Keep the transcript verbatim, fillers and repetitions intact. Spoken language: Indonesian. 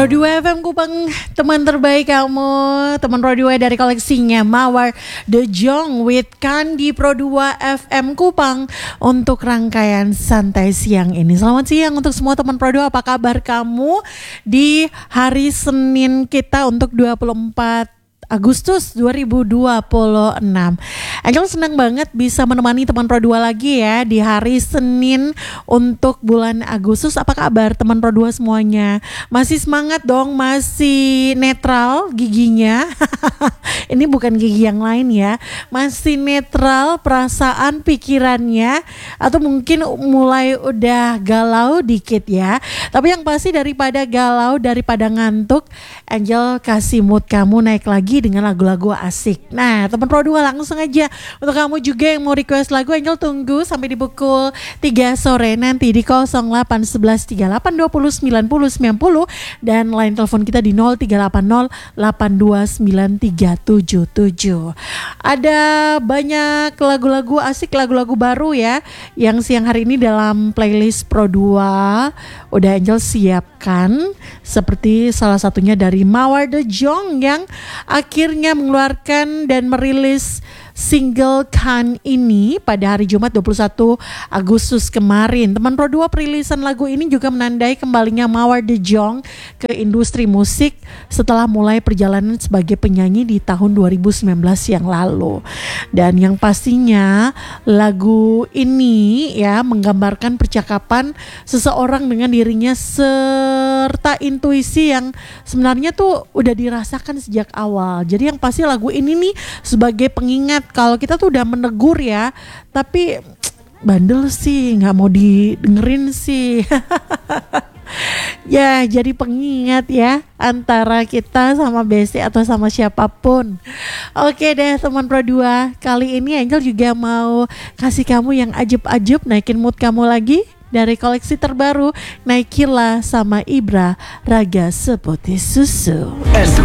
Pro dua F M Kupang, teman terbaik kamu, teman Pro dua dari koleksinya Mawar De Jong with Kandi Pro dua F M Kupang untuk rangkaian santai siang ini. Selamat siang untuk semua teman Pro dua, apa kabar kamu di hari Senin kita untuk dua puluh empat Agustus dua ribu dua puluh enam. Angel senang banget bisa menemani teman Pro dua lagi ya di hari Senin untuk bulan Agustus. Apa kabar teman Pro dua semuanya? Masih semangat dong, masih netral giginya. Ini bukan gigi yang lain ya. Masih netral perasaan pikirannya, atau mungkin mulai udah galau dikit ya. Tapi yang pasti daripada galau, daripada ngantuk, Angel kasih mood kamu naik lagi dengan lagu-lagu asik. Nah, teman Pro dua langsung aja untuk kamu juga yang mau request lagu, Angel tunggu sampai di pukul tiga sore nanti di nol delapan satu satu tiga delapan dua nol sembilan nol sembilan nol dan line telepon kita di nol tiga delapan nol delapan dua sembilan tiga tujuh tujuh. Ada banyak lagu-lagu asik, lagu-lagu baru ya yang siang hari ini dalam playlist Pro dua udah Angel siapkan, seperti salah satunya dari Mawar De Jong yang akhirnya mengeluarkan dan merilis single Kan ini pada hari Jumat dua puluh satu Agustus kemarin. Teman Pro dua, perilisan lagu ini juga menandai kembalinya Mawar De Jong ke industri musik setelah mulai perjalanan sebagai penyanyi di tahun dua ribu sembilan belas yang lalu. Dan yang pastinya lagu ini ya menggambarkan percakapan seseorang dengan dirinya serta intuisi yang sebenarnya tuh udah dirasakan sejak awal. Jadi yang pasti lagu ini nih sebagai pengingat kalau kita tuh udah menegur ya, tapi bandel sih, nggak mau didengerin sih. Ya, jadi pengingat ya antara kita sama Besti atau sama siapapun. Oke deh teman Pro dua, kali ini Angel juga mau kasih kamu yang ajib-ajib, naikin mood kamu lagi dari koleksi terbaru Naikilah sama Ibra, Raga Seputih Susu. N